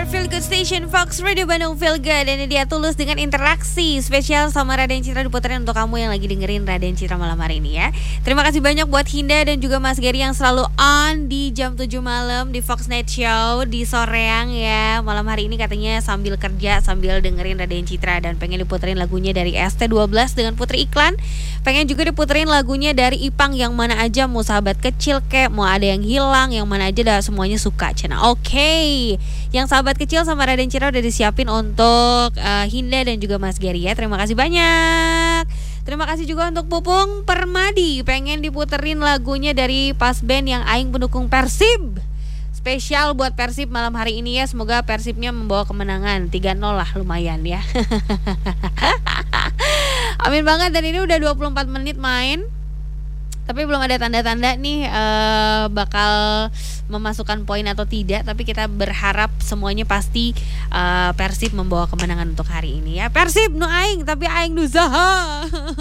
Feel Good Station Fox Radio Bandung Feel Good. Dan ini dia Tulus dengan interaksi spesial sama Raden Citra diputerin untuk kamu yang lagi dengerin Raden Citra malam hari ini ya. Terima kasih banyak buat Hinda dan juga Mas Gary yang selalu on di jam 7 malam di Fox Night Show di soreang ya. Malam hari ini katanya sambil kerja sambil dengerin Raden Citra dan pengen diputerin lagunya dari ST12 dengan Putri Iklan. Pengen juga diputerin lagunya dari Ipang yang mana aja, mau sahabat kecil kek, mau ada yang hilang, yang mana aja dah semuanya suka Cina. Oke. Yang sahabat kecil sama Raden Citra udah disiapin untuk Hinda dan juga Mas Gary ya. Terima kasih banyak. Terima kasih juga untuk Pupung Permadi. Pengen diputerin lagunya dari pas band yang aing pendukung Persib. Spesial buat Persib malam hari ini ya. Semoga Persibnya membawa kemenangan 3-0 lah, lumayan ya. Amin banget. Dan ini udah 24 menit main, tapi belum ada tanda-tanda nih bakal memasukkan poin atau tidak. Tapi kita berharap semuanya pasti Persib membawa kemenangan untuk hari ini ya. Persib nu aing tapi aing nu saha.